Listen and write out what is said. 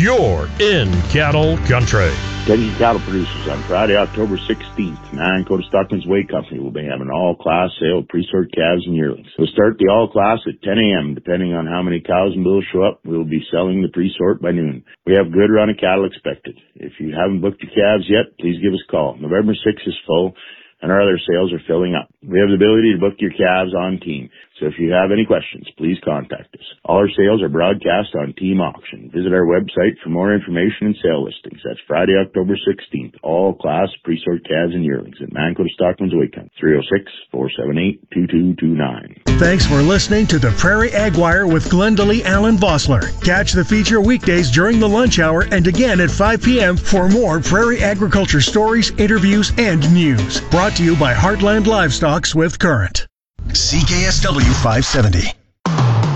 You're in cattle country. Attention cattle producers, on Friday, October 16th, Mancoda Stockman's Weight Company will be having an all-class sale of pre-sort calves and yearlings. We'll start the all-class at 10 a.m. Depending on how many cows and bulls show up, we'll be selling the pre-sort by noon. We have good run of cattle expected. If you haven't booked your calves yet, please give us a call. November 6th is full, and our other sales are filling up. We have the ability to book your calves on Team, so if you have any questions, please contact us. All our sales are broadcast on Team Auction. Visit our website for more information and sale listings. That's Friday, October 16th. All class pre-sort calves and yearlings at Mancoda Stockman's Weight Company. 306-478-2229. Thanks for listening to the Prairie Ag Wire with Glendalee Allen Vossler. Catch the feature weekdays during the lunch hour and again at 5 p.m. for more prairie agriculture stories, interviews, and news. Brought to you by Heartland Livestock with Current. CKSW 570.